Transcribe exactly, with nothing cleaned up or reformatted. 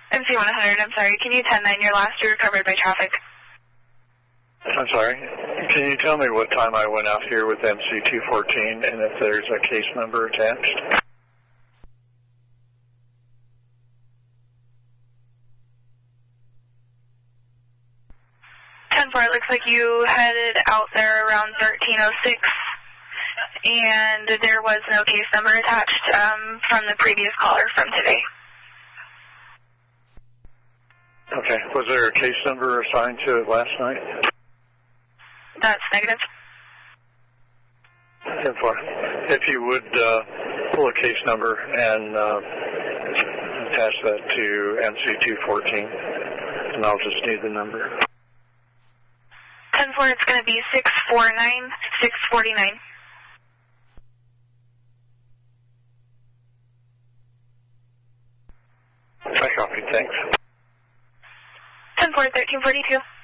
M C one hundred, I'm sorry. Can you ten nine your last? You're recovered by traffic. I'm sorry. Can you tell me what time I went out here with M C two fourteen and if there's a case number attached? ten four, it looks like you headed out there around thirteen oh six, and there was no case number attached um, from the previous caller from today. Okay. Was there a case number assigned to it last night? That's negative. ten four. If you would uh, pull a case number and uh, attach that to M C two fourteen, and I'll just need the number. ten four, it's going to be six four nine six four nine. I copy. Thanks. ten four, thirteen forty-two.